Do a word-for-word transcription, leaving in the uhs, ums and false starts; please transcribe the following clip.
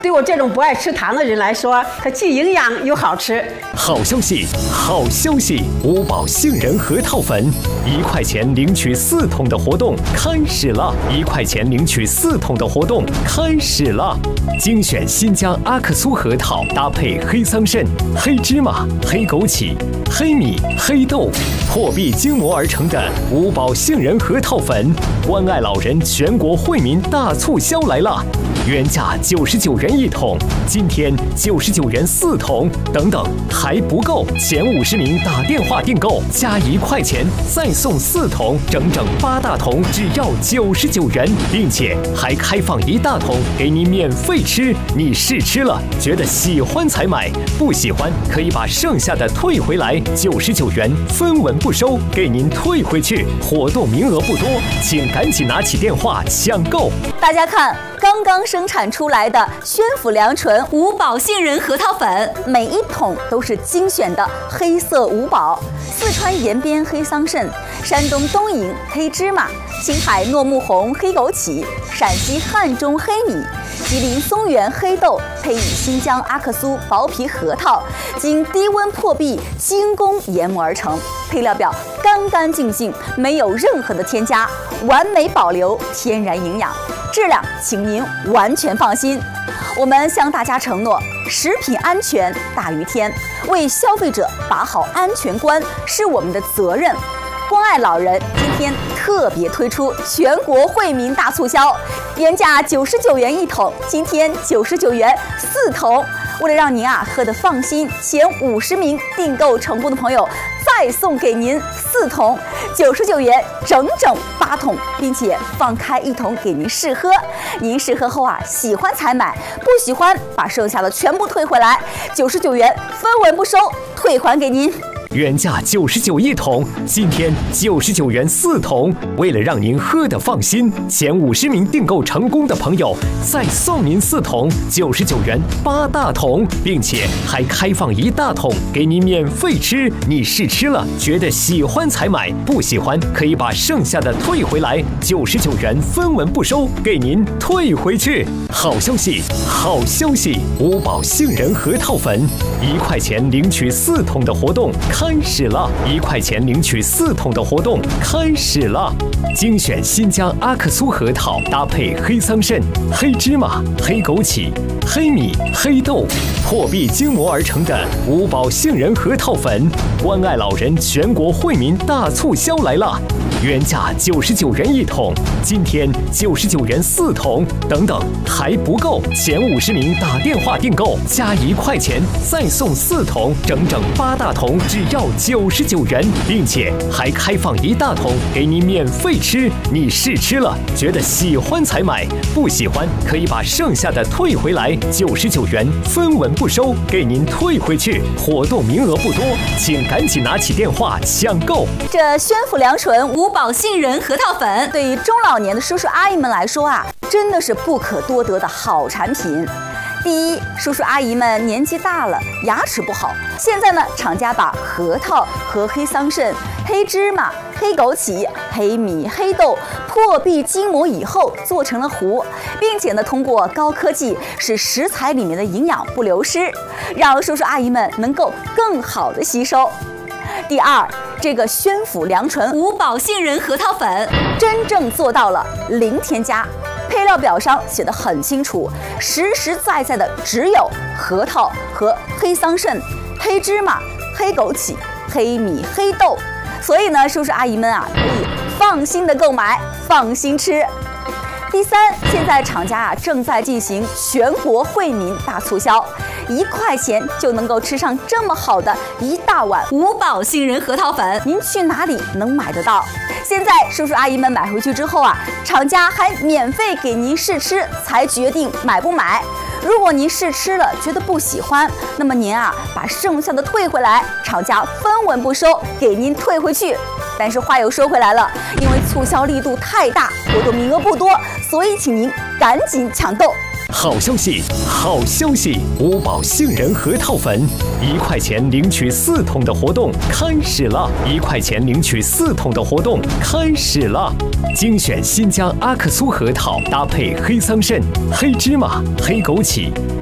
对我这种不爱吃糖的人来说，它既营养又好吃。 好消息，好消息！五宝杏仁核桃粉，一块钱领取四桶的活动开始了！一块钱领取四桶的活动开始了！精选新疆阿克苏核桃，搭配黑桑葚、黑芝麻、黑枸杞、黑米、黑豆，破壁精磨而成的五宝杏仁核桃粉，关爱老人全国惠民大促销来了！原价九十九元一桶，今天九十九元四桶，等等还不够，前五十名打电话订购加一块钱再送四桶，整整八大桶只要九十九元，并且还开放一大桶给你免费吃。你试吃了觉得喜欢才买，不喜欢可以把剩下的退回来，九十九元分文不收，给您退回去。活动名额不多，请赶紧拿起电话抢购。 大家看，刚刚生产出来的宣府良醇五宝杏仁核桃粉，每一桶都是精选的黑色五宝：四川延边黑桑葚、山东东营黑芝麻、青海糯木红黑枸杞、陕西汉中黑米、吉林松原黑豆，配以新疆阿克苏薄皮核桃，经低温破壁精工研磨而成。配料表干干净净，没有任何的添加，完美保留天然营养，质量请您完全放心。我们向大家承诺，食品安全大于天，为消费者把好安全关是我们的责任。关爱老人今天特别推出全国惠民大促销，原价九十九元一桶，今天九十九元四桶。为了让您啊喝得放心，前五十名订购成功的朋友再送给您四桶，九十九元整整八桶，并且放开一桶给您试喝。您试喝后啊，喜欢才买，不喜欢把剩下的全部退回来，九十九元分文不收，退还给您。 原价九十九一桶，今天九十九元四桶。为了让您喝得放心，前五十名订购成功的朋友再送您四桶，九十九元八大桶，并且还开放一大桶给你免费吃。你试吃了觉得喜欢才买，不喜欢可以把剩下的退回来，九十九元分文不收，给您退回去。好消息，好消息！五宝杏仁核桃粉，一块钱领取四桶的活动开始了！一块钱领取四桶的活动开始了！精选新疆阿克苏核桃，搭配黑桑葚、黑芝麻、黑枸杞、黑米、黑豆，破壁精磨而成的五宝杏仁核桃粉，关爱老人全国惠民大促销来了！原价九十九元一桶，今天九十九元四桶，等等还不够，前五十名打电话订购加一块钱再送四桶，整整八大桶只要九十九元，并且还开放一大桶给你免费吃。你试吃了觉得喜欢才买，不喜欢可以把剩下的退回来，九十九元分文不收，给您退回去。活动名额不多，请赶紧拿起电话抢购。 这宣府良醇五宝杏仁核桃粉，对于中老年的叔叔阿姨们来说啊，真的是不可多得的好产品。第一，叔叔阿姨们年纪大了，牙齿不好，现在呢，厂家把核桃和黑桑葚、黑芝麻、黑枸杞、黑米、黑豆破壁精磨以后做成了糊，并且呢，通过高科技使食材里面的营养不流失，让叔叔阿姨们能够更好的吸收。第二，这个宣府良醇五宝杏仁核桃粉真正做到了零添加，配料表上写得很清楚，实实在在的只有核桃和黑桑葚、黑芝麻、黑枸杞、黑米、黑豆，所以呢，叔叔阿姨们啊，可以放心的购买，放心吃。第三，现在厂家啊正在进行全国惠民大促销，一块钱就能够吃上这么好的一大碗五宝杏仁核桃粉，您去哪里能买得到？现在叔叔阿姨们买回去之后啊，厂家还免费给您试吃，才决定买不买。如果您试吃了觉得不喜欢，那么您啊把剩下的退回来，厂家分文不收，给您退回去。但是话又说回来了，因为促销力度太大，活动名额不多，所以请您赶紧抢购。 好消息，好消息！五宝杏仁核桃粉，一块钱领取四桶的活动开始了！一块钱领取四桶的活动开始了！精选新疆阿克苏核桃，搭配黑桑葚、黑芝麻、黑枸杞。